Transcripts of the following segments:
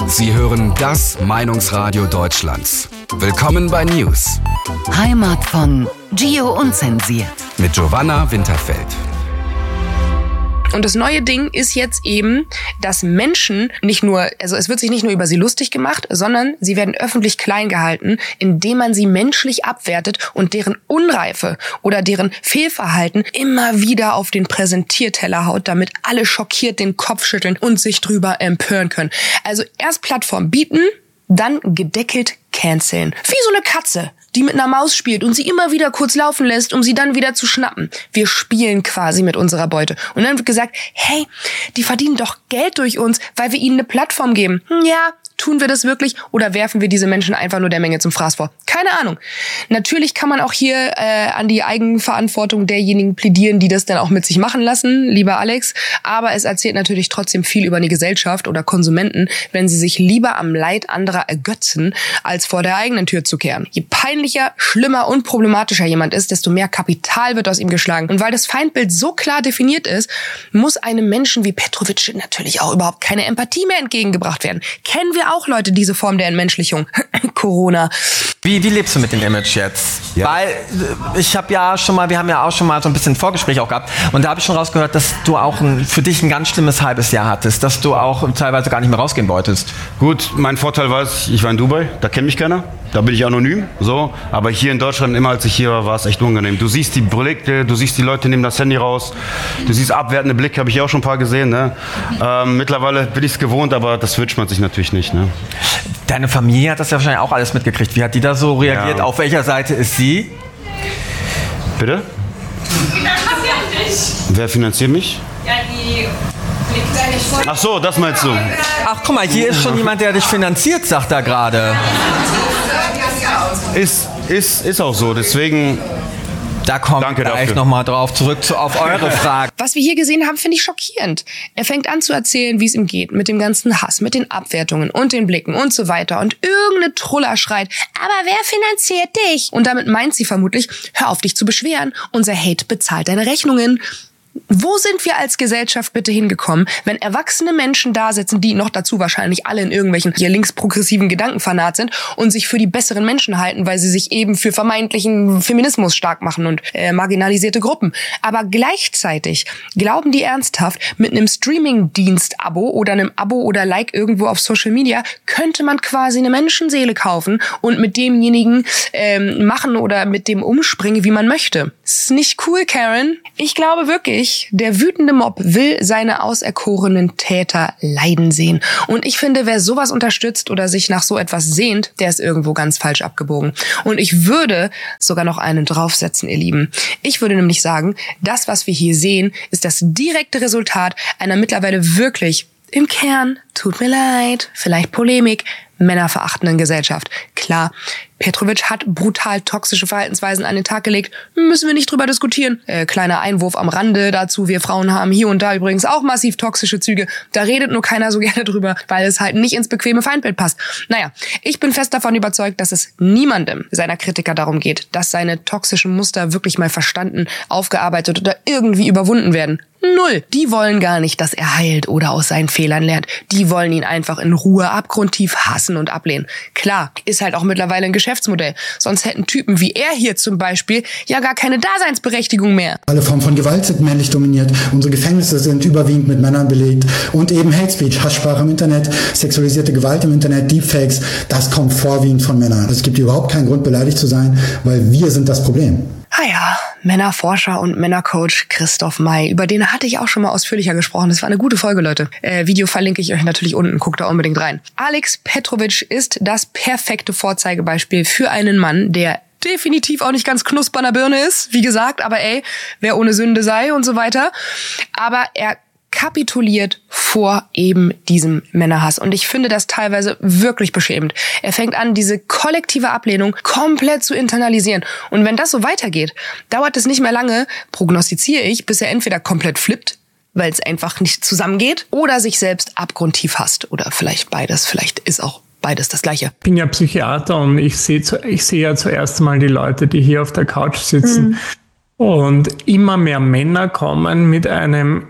Sie hören das Meinungsradio Deutschlands. Willkommen bei News. Heimat von Gio Unzensiert. Mit Giovanna Winterfeld. Und das neue Ding ist jetzt eben, dass Menschen nicht nur, also es wird sich nicht nur über sie lustig gemacht, sondern sie werden öffentlich klein gehalten, indem man sie menschlich abwertet und deren Unreife oder deren Fehlverhalten immer wieder auf den Präsentierteller haut, damit alle schockiert den Kopf schütteln und sich drüber empören können. Also erst Plattform bieten, dann gedeckelt canceln. Wie so eine Katze, die mit einer Maus spielt und sie immer wieder kurz laufen lässt, um sie dann wieder zu schnappen. Wir spielen quasi mit unserer Beute. Und dann wird gesagt, hey, die verdienen doch Geld durch uns, weil wir ihnen eine Plattform geben. Ja, tun wir das wirklich oder werfen wir diese Menschen einfach nur der Menge zum Fraß vor? Keine Ahnung. Natürlich kann man auch hier an die Eigenverantwortung derjenigen plädieren, die das dann auch mit sich machen lassen, lieber Alex. Aber es erzählt natürlich trotzdem viel über eine Gesellschaft oder Konsumenten, wenn sie sich lieber am Leid anderer ergötzen, als vor der eigenen Tür zu kehren. Je peinlicher, schlimmer und problematischer jemand ist, desto mehr Kapital wird aus ihm geschlagen. Und weil das Feindbild so klar definiert ist, muss einem Menschen wie Petrovic natürlich auch überhaupt keine Empathie mehr entgegengebracht werden. Kennen wir auch, Leute, diese Form der Entmenschlichung. Corona. Wie lebst du mit dem Image jetzt? Ja. Weil wir haben ja auch schon mal so ein bisschen Vorgespräch auch gehabt und da habe ich schon rausgehört, dass du auch für dich ein ganz schlimmes halbes Jahr hattest, dass du auch teilweise gar nicht mehr rausgehen wolltest. Gut, mein Vorteil war es, ich war in Dubai, da kennt mich keiner, da bin ich anonym, so, aber hier in Deutschland, immer als ich hier war es echt unangenehm. Du siehst die Blicke, du siehst die Leute nehmen das Handy raus, du siehst abwertende Blicke, habe ich auch schon ein paar gesehen, ne? Mittlerweile bin ich es gewohnt, aber das wünscht man sich natürlich nicht, ne? Deine Familie hat das ja wahrscheinlich auch alles mitgekriegt. Wie hat die da so reagiert? Ja. Auf welcher Seite ist sie? Bitte? Wer finanziert mich? Ja, die blickt eigentlich voll. Ach so, das meinst du? Ach, guck mal, hier ist schon jemand, der dich finanziert, sagt er gerade. Ist auch so, deswegen... Da kommt gleich nochmal drauf zurück auf eure Frage. Was wir hier gesehen haben, finde ich schockierend. Er fängt an zu erzählen, wie es ihm geht, mit dem ganzen Hass, mit den Abwertungen und den Blicken und so weiter. Und irgendeine Truller schreit, aber wer finanziert dich? Und damit meint sie vermutlich, hör auf dich zu beschweren, unser Hate bezahlt deine Rechnungen. Wo sind wir als Gesellschaft bitte hingekommen, wenn erwachsene Menschen da sitzen, die noch dazu wahrscheinlich alle in irgendwelchen hier linksprogressiven Gedankenfanat sind und sich für die besseren Menschen halten, weil sie sich eben für vermeintlichen Feminismus stark machen und marginalisierte Gruppen. Aber gleichzeitig glauben die ernsthaft, mit einem Streaming-Dienst-Abo oder einem Abo oder Like irgendwo auf Social Media könnte man quasi eine Menschenseele kaufen und mit demjenigen machen oder mit dem umspringen, wie man möchte. Ist nicht cool, Karen. Ich glaube wirklich, der wütende Mob will seine auserkorenen Täter leiden sehen. Und ich finde, wer sowas unterstützt oder sich nach so etwas sehnt, der ist irgendwo ganz falsch abgebogen. Und ich würde sogar noch einen draufsetzen, ihr Lieben. Ich würde nämlich sagen, das, was wir hier sehen, ist das direkte Resultat einer mittlerweile wirklich im Kern, tut mir leid, vielleicht Polemik, männerverachtenden Gesellschaft. Klar, Petrovic hat brutal toxische Verhaltensweisen an den Tag gelegt. Müssen wir nicht drüber diskutieren. Kleiner Einwurf am Rande dazu. Wir Frauen haben hier und da übrigens auch massiv toxische Züge. Da redet nur keiner so gerne drüber, weil es halt nicht ins bequeme Feindbild passt. Naja, ich bin fest davon überzeugt, dass es niemandem seiner Kritiker darum geht, dass seine toxischen Muster wirklich mal verstanden, aufgearbeitet oder irgendwie überwunden werden. Null. Die wollen gar nicht, dass er heilt oder aus seinen Fehlern lernt. Die wollen ihn einfach in Ruhe abgrundtief hassen und ablehnen. Klar, ist halt auch mittlerweile ein Geschäftsmodell. Sonst hätten Typen wie er hier zum Beispiel ja gar keine Daseinsberechtigung mehr. Alle Formen von Gewalt sind männlich dominiert. Unsere Gefängnisse sind überwiegend mit Männern belegt. Und eben Hate Speech, Hasssprache im Internet, sexualisierte Gewalt im Internet, Deepfakes, das kommt vorwiegend von Männern. Es gibt überhaupt keinen Grund, beleidigt zu sein, weil wir sind das Problem. Ah ja, Männerforscher und Männercoach Christoph May. Über den hatte ich auch schon mal ausführlicher gesprochen. Das war eine gute Folge, Leute. Video verlinke ich euch natürlich unten. Guckt da unbedingt rein. Alex Petrovic ist das perfekte Vorzeigebeispiel für einen Mann, der definitiv auch nicht ganz knusper an der Birne ist. Wie gesagt, aber wer ohne Sünde sei und so weiter. Aber er kapituliert vor eben diesem Männerhass. Und ich finde das teilweise wirklich beschämend. Er fängt an, diese kollektive Ablehnung komplett zu internalisieren. Und wenn das so weitergeht, dauert es nicht mehr lange, prognostiziere ich, bis er entweder komplett flippt, weil es einfach nicht zusammengeht, oder sich selbst abgrundtief hasst. Oder vielleicht beides. Vielleicht ist auch beides das Gleiche. Ich bin ja Psychiater und ich sehe ja zuerst mal die Leute, die hier auf der Couch sitzen. Und immer mehr Männer kommen mit einem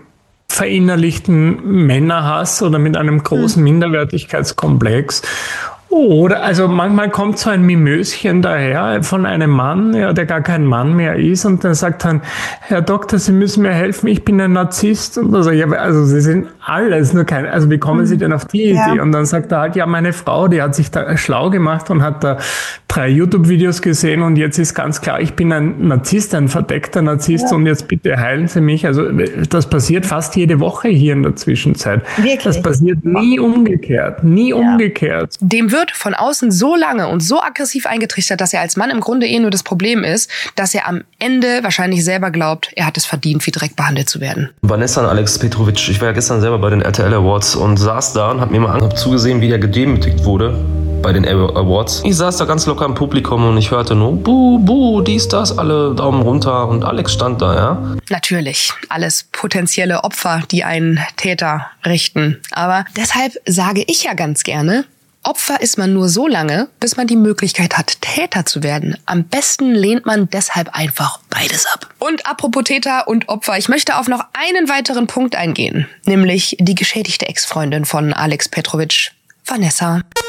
verinnerlichten Männerhass oder mit einem großen Minderwertigkeitskomplex. Oder, also manchmal kommt so ein Mimöschen daher von einem Mann, ja, der gar kein Mann mehr ist, und dann sagt dann, Herr Doktor, Sie müssen mir helfen, ich bin ein Narzisst. Und also, ja, also Sie sind alles, nur kein, also wie kommen Sie denn auf die Idee? Und dann sagt er halt, ja, meine Frau, die hat sich da schlau gemacht und hat da 3 YouTube-Videos gesehen, und jetzt ist ganz klar, ich bin ein Narzisst, ein verdeckter Narzisst, und jetzt bitte heilen Sie mich. Also das passiert fast jede Woche hier in der Zwischenzeit. Wirklich? Das passiert nie umgekehrt, nie umgekehrt. Dem wird von außen so lange und so aggressiv eingetrichtert, dass er als Mann im Grunde nur das Problem ist, dass er am Ende wahrscheinlich selber glaubt, er hat es verdient, wie Dreck behandelt zu werden. Vanessa und Alex Petrovic, ich war ja gestern selber bei den RTL Awards und saß da und hab mir mal zugesehen, wie der gedemütigt wurde bei den Awards. Ich saß da ganz locker im Publikum und ich hörte nur buh, buh, dies, das, alle Daumen runter, und Alex stand da, ja. Natürlich, alles potenzielle Opfer, die einen Täter richten. Aber deshalb sage ich ja ganz gerne, Opfer ist man nur so lange, bis man die Möglichkeit hat, Täter zu werden. Am besten lehnt man deshalb einfach beides ab. Und apropos Täter und Opfer, ich möchte auf noch einen weiteren Punkt eingehen, nämlich die geschädigte Ex-Freundin von Alex Petrovic, Vanessa.